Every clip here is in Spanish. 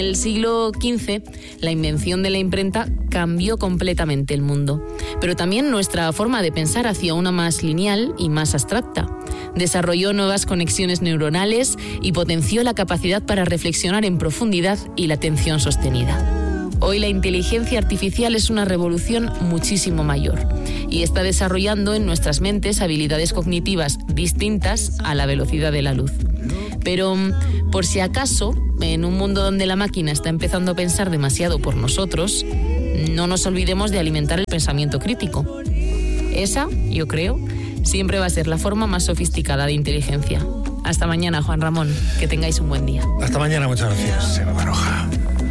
En el siglo XV, la invención de la imprenta cambió completamente el mundo, pero también nuestra forma de pensar hacia una más lineal y más abstracta. Desarrolló nuevas conexiones neuronales y potenció la capacidad para reflexionar en profundidad y la atención sostenida. Hoy la inteligencia artificial es una revolución muchísimo mayor y está desarrollando en nuestras mentes habilidades cognitivas distintas a la velocidad de la luz. Pero, por si acaso, en un mundo donde la máquina está empezando a pensar demasiado por nosotros, no nos olvidemos de alimentar el pensamiento crítico. Esa, yo creo, siempre va a ser la forma más sofisticada de inteligencia. Hasta mañana, Juan Ramón. Que tengáis un buen día. Hasta mañana, muchas gracias, Eva Baroja.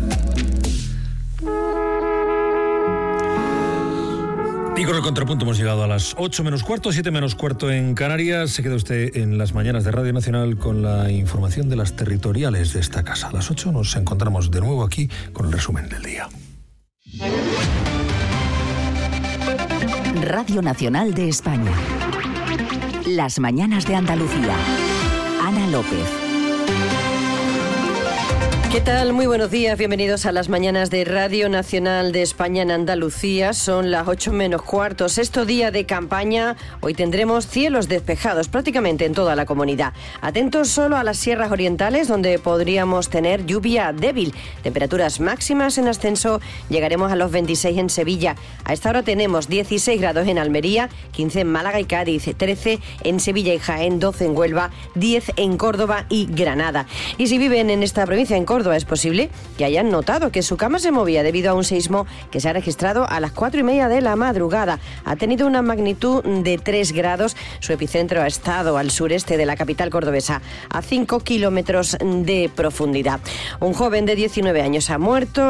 Y con el contrapunto hemos llegado a las 8 menos cuarto, 7 menos cuarto en Canarias. Se queda usted en las mañanas de Radio Nacional con la información de las territoriales de esta casa. A las 8 nos encontramos de nuevo aquí con el resumen del día. Radio Nacional de España. Las mañanas de Andalucía. Ana López. ¿Qué tal? Muy buenos días, bienvenidos a las mañanas de Radio Nacional de España en Andalucía. Son las 8 menos cuarto, sexto día de campaña. Hoy tendremos cielos despejados prácticamente en toda la comunidad. Atentos solo a las sierras orientales, donde podríamos tener lluvia débil. Temperaturas máximas en ascenso, llegaremos a los 26 en Sevilla. A esta hora tenemos 16 grados en Almería, 15 en Málaga y Cádiz, 13 en Sevilla y Jaén, 12 en Huelva, 10 en Córdoba y Granada. Y si viven en esta provincia, en Córdoba, es posible que hayan notado que su cama se movía debido a un sismo que se ha registrado a las 4:30 de la madrugada. Ha tenido una magnitud de 3 grados. Su epicentro ha estado al sureste de la capital cordobesa, a 5 kilómetros de profundidad. Un joven de 19 años ha muerto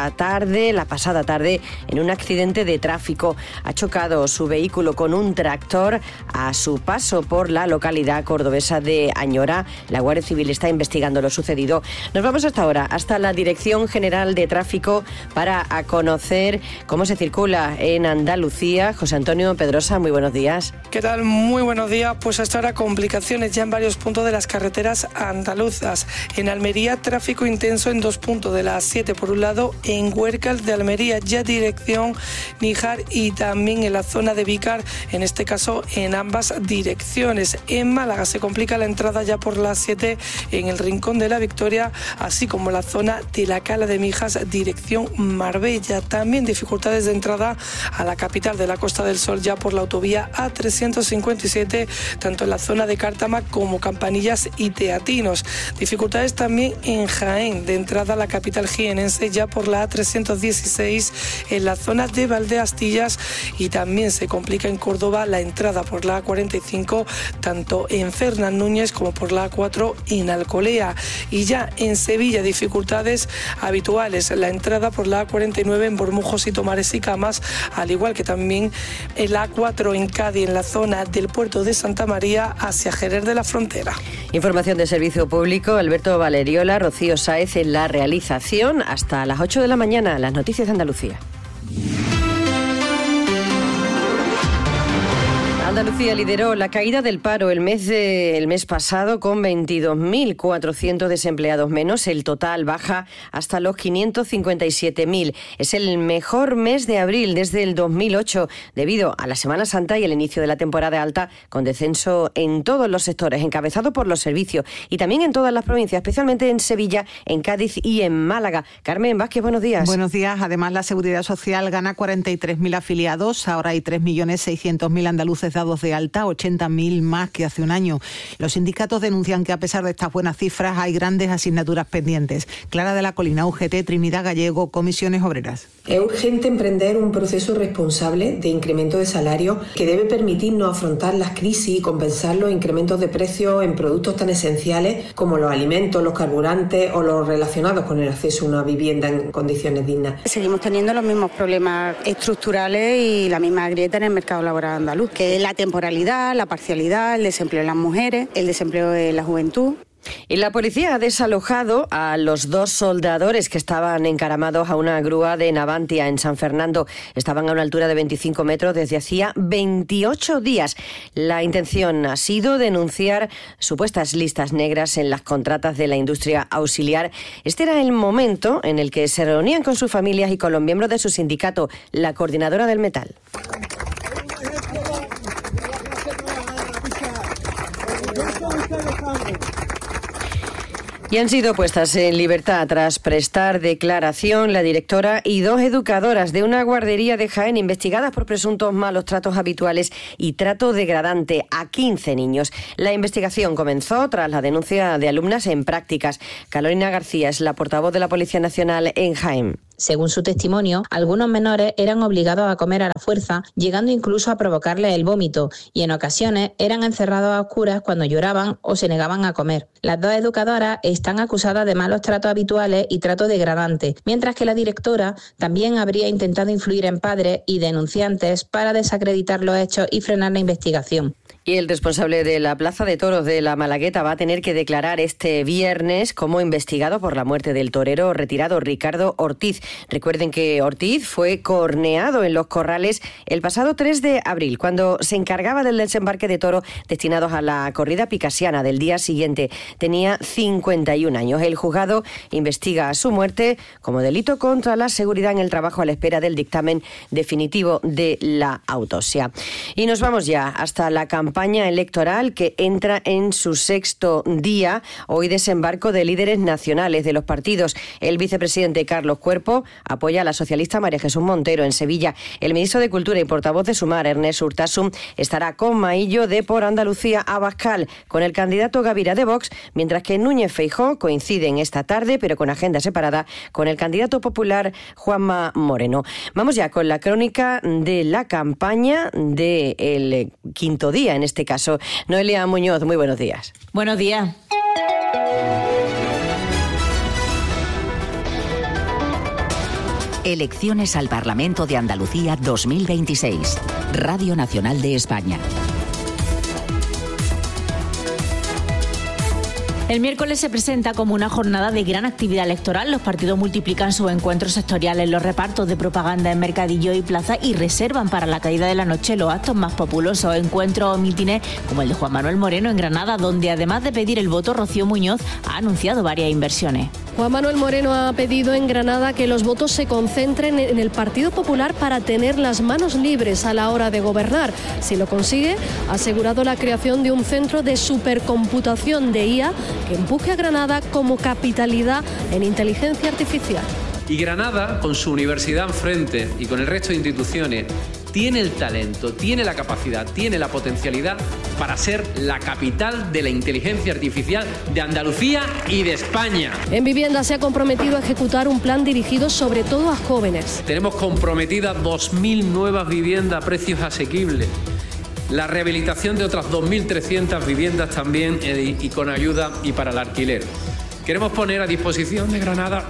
la pasada tarde, en un accidente de tráfico. Ha chocado su vehículo con un tractor a su paso por la localidad cordobesa de Añora. La Guardia Civil está investigando lo sucedido. Nos vamos hasta la Dirección General de Tráfico para conocer cómo se circula en Andalucía. José Antonio Pedrosa, muy buenos días. ¿Qué tal? Muy buenos días. Pues hasta ahora complicaciones ya en varios puntos de las carreteras andaluzas. En Almería, tráfico intenso en 2 puntos de la A7 por un lado, en Huércal de Almería, ya dirección Níjar, y también en la zona de Vícar, en este caso en ambas direcciones. En Málaga se complica la entrada ya por la A7 en el Rincón de la Victoria, así como la zona de la Cala de Mijas, dirección Marbella. También dificultades de entrada a la capital de la Costa del Sol ya por la autovía A357, tanto en la zona de Cártama como Campanillas y Teatinos. Dificultades también en Jaén, de entrada a la capital jienense ya por la A316 en la zona de Valdeastillas, y también se complica en Córdoba la entrada por la A45, tanto en Fernán Núñez como por la A4 en Alcolea. Y ya en Sevilla, dificultades habituales, la entrada por la A49 en Bormujos y Tomares y Camas, al igual que también el A4 en Cádiz, en la zona del puerto de Santa María hacia Jerez de la Frontera. Información de Servicio Público, Alberto Valeriola, Rocío Sáez en la realización. Hasta las 8 de la mañana, las noticias de Andalucía. Andalucía lideró la caída del paro el mes pasado con 22.400 desempleados menos. El total baja hasta los 557.000. Es el mejor mes de abril desde el 2008 debido a la Semana Santa y el inicio de la temporada alta, con descenso en todos los sectores, encabezado por los servicios, y también en todas las provincias, especialmente en Sevilla, en Cádiz y en Málaga. Carmen Vázquez, buenos días. Buenos días. Además, la Seguridad Social gana 43.000 afiliados. Ahora hay 3.600.000 andaluces dados de alta, 80.000 más que hace un año. Los sindicatos denuncian que a pesar de estas buenas cifras hay grandes asignaturas pendientes. Clara de la Colina, UGT, Trinidad Gallego, Comisiones Obreras. Es urgente emprender un proceso responsable de incremento de salario que debe permitirnos afrontar las crisis y compensar los incrementos de precios en productos tan esenciales como los alimentos, los carburantes o los relacionados con el acceso a una vivienda en condiciones dignas. Seguimos teniendo los mismos problemas estructurales y la misma grieta en el mercado laboral andaluz, que es la temporalidad, la parcialidad, el desempleo de las mujeres, el desempleo de la juventud. Y la policía ha desalojado a los 2 soldadores que estaban encaramados a una grúa de Navantia en San Fernando. Estaban a una altura de 25 metros desde hacía 28 días. La intención ha sido denunciar supuestas listas negras en las contratas de la industria auxiliar. Este era el momento en el que se reunían con sus familias y con los miembros de su sindicato, la Coordinadora del Metal. Y han sido puestas en libertad tras prestar declaración la directora y 2 educadoras de una guardería de Jaén investigadas por presuntos malos tratos habituales y trato degradante a 15 niños. La investigación comenzó tras la denuncia de alumnas en prácticas. Carolina García es la portavoz de la Policía Nacional en Jaén. Según su testimonio, algunos menores eran obligados a comer a la fuerza, llegando incluso a provocarles el vómito, y en ocasiones eran encerrados a oscuras cuando lloraban o se negaban a comer. Las 2 educadoras están acusadas de malos tratos habituales y trato degradante, mientras que la directora también habría intentado influir en padres y denunciantes para desacreditar los hechos y frenar la investigación. Y el responsable de la Plaza de Toros de La Malagueta va a tener que declarar este viernes como investigado por la muerte del torero retirado Ricardo Ortiz. Recuerden que Ortiz fue corneado en Los Corrales el pasado 3 de abril, cuando se encargaba del desembarque de toros destinados a la corrida picasiana del día siguiente. Tenía 51 años. El juzgado investiga su muerte como delito contra la seguridad en el trabajo a la espera del dictamen definitivo de la autopsia. Y nos vamos ya hasta la campaña electoral que entra en su 6º día. Hoy desembarco de líderes nacionales de los partidos. El vicepresidente Carlos Cuerpo apoya a la socialista María Jesús Montero en Sevilla. El ministro de Cultura y portavoz de Sumar, Ernest Urtasun, estará con Maillo de Por Andalucía Abascal, con el candidato Gavira de Vox, mientras que Núñez Feijóo coinciden esta tarde, pero con agenda separada, con el candidato popular Juanma Moreno. Vamos ya con la crónica de la campaña del 5º día, en este caso. Noelia Muñoz, muy buenos días. Buenos días. Elecciones al Parlamento de Andalucía 2026. Radio Nacional de España. El miércoles se presenta como una jornada de gran actividad electoral. Los partidos multiplican sus encuentros sectoriales, los repartos de propaganda en mercadillo y plaza y reservan para la caída de la noche los actos más populosos, encuentros o mítines como el de Juan Manuel Moreno en Granada, donde además de pedir el voto, Rocío Muñoz ha anunciado varias inversiones. Juan Manuel Moreno ha pedido en Granada que los votos se concentren en el Partido Popular para tener las manos libres a la hora de gobernar. Si lo consigue, ha asegurado la creación de un centro de supercomputación de IA que empuje a Granada como capitalidad en inteligencia artificial. Y Granada, con su universidad enfrente y con el resto de instituciones, tiene el talento, tiene la capacidad, tiene la potencialidad para ser la capital de la inteligencia artificial de Andalucía y de España. En vivienda se ha comprometido a ejecutar un plan dirigido sobre todo a jóvenes. Tenemos comprometidas 2.000 nuevas viviendas a precios asequibles. La rehabilitación de otras 2.300 viviendas también y con ayuda y para el alquiler. Queremos poner a disposición de Granada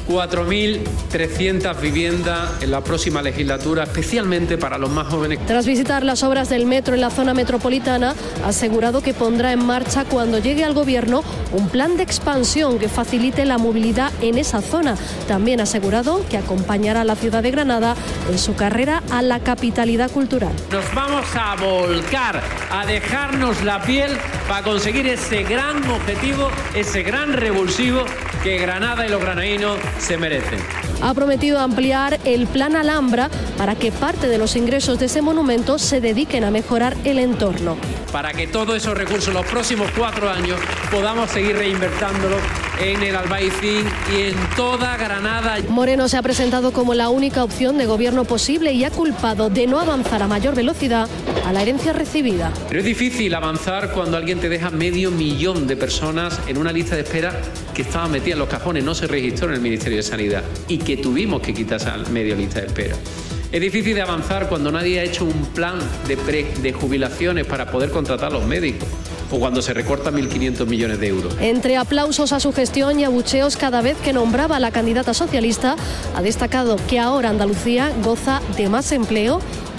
4.300 viviendas en la próxima legislatura, especialmente para los más jóvenes. Tras visitar las obras del metro en la zona metropolitana, ha asegurado que pondrá en marcha cuando llegue al gobierno un plan de expansión que facilite la movilidad en esa zona. También ha asegurado que acompañará a la ciudad de Granada en su carrera a la capitalidad cultural. Nos vamos a volcar, a dejarnos la piel para conseguir ese gran objetivo, ese gran revulsivo que Granada y los granadinos se merecen. Ha prometido ampliar el plan Alhambra para que parte de los ingresos de ese monumento se dediquen a mejorar el entorno. Para que todos esos recursos los próximos 4 años podamos seguir reinvertándolos en el Albaicín y en toda Granada. Moreno se ha presentado como la única opción de gobierno posible y ha culpado de no avanzar a mayor velocidad a la herencia recibida. Pero es difícil avanzar cuando alguien te deja 500.000 de personas en una lista de espera que estaba metida en los cajones, no se registró en el Ministerio de Sanidad y que tuvimos que quitar esa media lista de espera. Es difícil de avanzar cuando nadie ha hecho un plan de jubilaciones para poder contratar a los médicos o cuando se recortan 1.500 millones de euros. Entre aplausos a su gestión y abucheos cada vez que nombraba a la candidata socialista, ha destacado que ahora Andalucía goza de más empleo,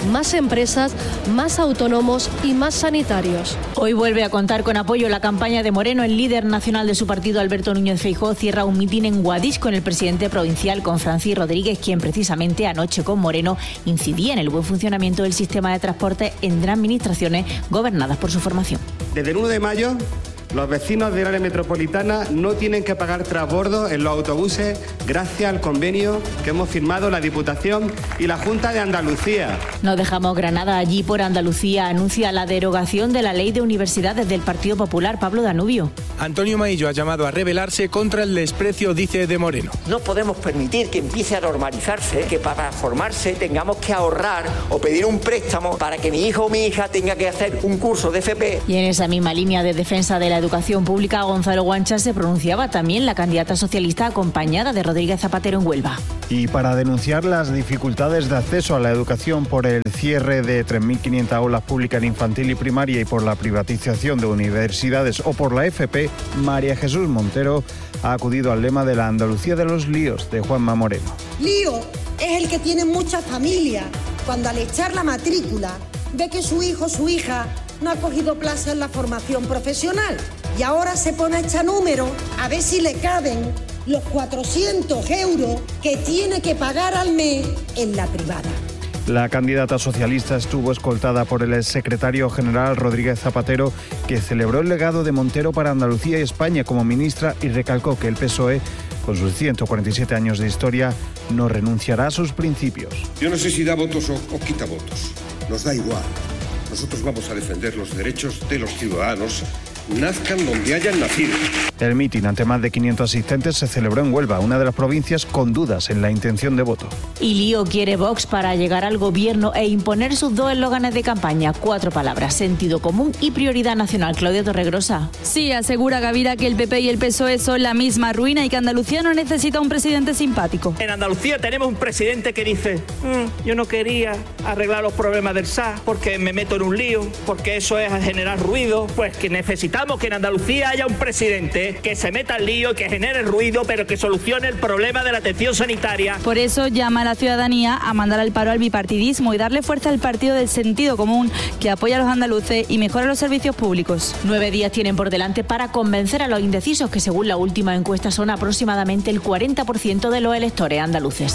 más empresas, más autónomos y más sanitarios. Hoy vuelve a contar con apoyo la campaña de Moreno. El líder nacional de su partido, Alberto Núñez Feijóo, cierra un mitin en Guadix con el presidente provincial, con Francis Rodríguez, quien precisamente anoche con Moreno incidía en el buen funcionamiento del sistema de transporte en administraciones gobernadas por su formación. Desde el 1 de mayo, los vecinos del área metropolitana no tienen que pagar transbordo en los autobuses gracias al convenio que hemos firmado la Diputación y la Junta de Andalucía. No dejamos Granada. Allí por Andalucía anuncia la derogación de la ley de universidades del Partido Popular. Pablo Danubio. Antonio Maillo ha llamado a rebelarse contra el desprecio, dice, de Moreno. No podemos permitir que empiece a normalizarse, que para formarse tengamos que ahorrar o pedir un préstamo para que mi hijo o mi hija tenga que hacer un curso de FP. Y en esa misma línea de defensa de la educación pública, Gonzalo Guancha, se pronunciaba también la candidata socialista acompañada de Rodríguez Zapatero en Huelva. Y para denunciar las dificultades de acceso a la educación por el cierre de 3.500 aulas públicas en infantil y primaria y por la privatización de universidades o por la FP, María Jesús Montero ha acudido al lema de la Andalucía de los líos de Juanma Moreno. Lío es el que tiene muchas familias cuando al echar la matrícula ve que su hijo o su hija no ha cogido plaza en la formación profesional y ahora se pone a echar números a ver si le caben los 400 euros que tiene que pagar al mes en la privada. La candidata socialista estuvo escoltada por el exsecretario general Rodríguez Zapatero, que celebró el legado de Montero para Andalucía y España como ministra y recalcó que el PSOE, con sus 147 años de historia, no renunciará a sus principios. Yo no sé si da votos o quita votos, nos da igual. Nosotros vamos a defender los derechos de los ciudadanos, nazcan donde hayan nacido. El mitin, ante más de 500 asistentes, se celebró en Huelva, una de las provincias con dudas en la intención de voto. Y lío quiere Vox para llegar al gobierno e imponer sus dos eslóganes de campaña. 4 palabras: sentido común y prioridad nacional. Claudia Torregrosa. Sí, asegura Gavira que el PP y el PSOE son la misma ruina y que Andalucía no necesita un presidente simpático. En Andalucía tenemos un presidente que dice: yo no quería arreglar los problemas del SAS porque me meto en un lío, porque eso es generar ruido. Pues que necesitamos que en Andalucía haya un presidente que se meta al lío, que genere ruido, pero que solucione el problema de la atención sanitaria. Por eso llama a la ciudadanía a mandar al paro al bipartidismo y darle fuerza al partido del sentido común, que apoya a los andaluces y mejora los servicios públicos. 9 días tienen por delante para convencer a los indecisos, que según la última encuesta son aproximadamente el 40% de los electores andaluces.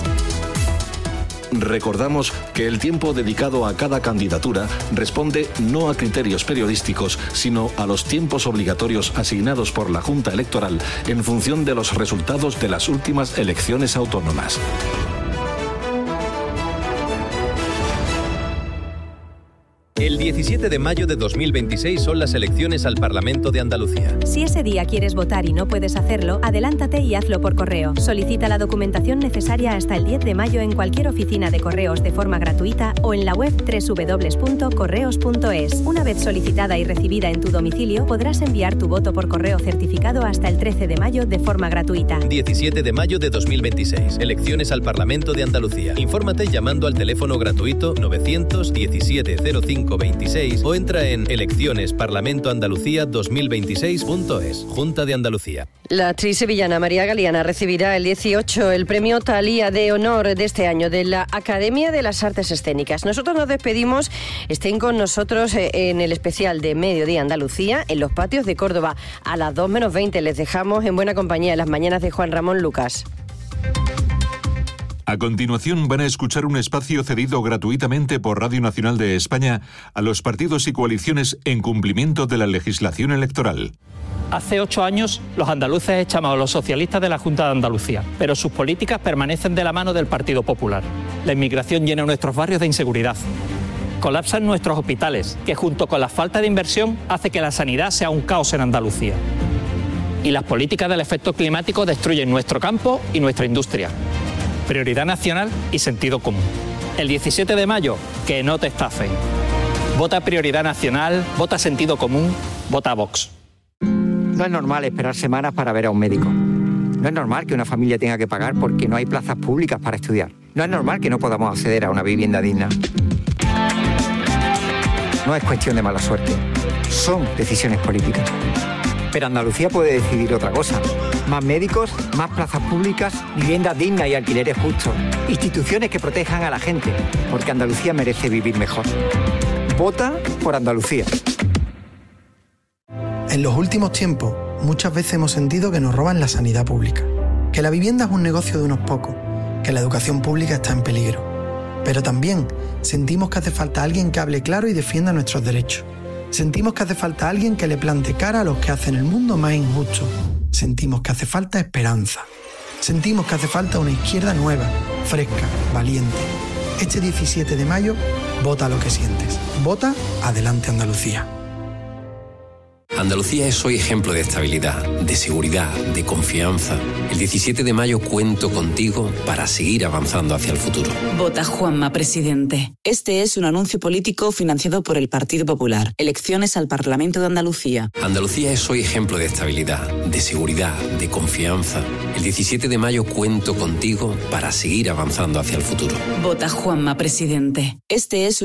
Recordamos que el tiempo dedicado a cada candidatura responde no a criterios periodísticos, sino a los tiempos obligatorios asignados por la Junta Electoral en función de los resultados de las últimas elecciones autónomas. El 17 de mayo de 2026 son las elecciones al Parlamento de Andalucía. Si ese día quieres votar y no puedes hacerlo, adelántate y hazlo por correo. Solicita la documentación necesaria hasta el 10 de mayo en cualquier oficina de correos de forma gratuita o en la web www.correos.es. Una vez solicitada y recibida en tu domicilio, podrás enviar tu voto por correo certificado hasta el 13 de mayo de forma gratuita. 17 de mayo de 2026. Elecciones al Parlamento de Andalucía. Infórmate llamando al teléfono gratuito 917 05 26 o entra en eleccionesparlamentoandalucía2026.es. Junta de Andalucía. La actriz sevillana María Galeana recibirá el 18 el premio Thalía de honor de este año de la Academia de las Artes Escénicas. Nosotros nos despedimos. Estén con nosotros en el especial de Mediodía Andalucía en los patios de Córdoba a las 2 menos 20. Les dejamos en buena compañía en las mañanas de Juan Ramón Lucas. A continuación van a escuchar un espacio cedido gratuitamente por Radio Nacional de España a los partidos y coaliciones en cumplimiento de la legislación electoral. Hace 8 años los andaluces echamos a los socialistas de la Junta de Andalucía, pero sus políticas permanecen de la mano del Partido Popular. La inmigración llena nuestros barrios de inseguridad. Colapsan nuestros hospitales, que junto con la falta de inversión hace que la sanidad sea un caos en Andalucía. Y las políticas del efecto climático destruyen nuestro campo y nuestra industria. Prioridad nacional y sentido común. El 17 de mayo, que no te estafen. Vota prioridad nacional, vota sentido común, vota Vox. No es normal esperar semanas para ver a un médico. No es normal que una familia tenga que pagar porque no hay plazas públicas para estudiar. No es normal que no podamos acceder a una vivienda digna. No es cuestión de mala suerte. Son decisiones políticas. Pero Andalucía puede decidir otra cosa. Más médicos, más plazas públicas, viviendas dignas y alquileres justos. Instituciones que protejan a la gente, porque Andalucía merece vivir mejor. Vota por Andalucía. En los últimos tiempos, muchas veces hemos sentido que nos roban la sanidad pública, que la vivienda es un negocio de unos pocos, que la educación pública está en peligro. Pero también sentimos que hace falta alguien que hable claro y defienda nuestros derechos. Sentimos que hace falta alguien que le plante cara a los que hacen el mundo más injusto. Sentimos que hace falta esperanza. Sentimos que hace falta una izquierda nueva, fresca, valiente. Este 17 de mayo, vota lo que sientes. Vota Adelante Andalucía. Andalucía es hoy ejemplo de estabilidad, de seguridad, de confianza. El 17 de mayo cuento contigo para seguir avanzando hacia el futuro. Vota Juanma, presidente. Este es un anuncio político financiado por el Partido Popular. Elecciones al Parlamento de Andalucía. Andalucía es hoy ejemplo de estabilidad, de seguridad, de confianza. El 17 de mayo cuento contigo para seguir avanzando hacia el futuro. Vota Juanma, presidente. Este es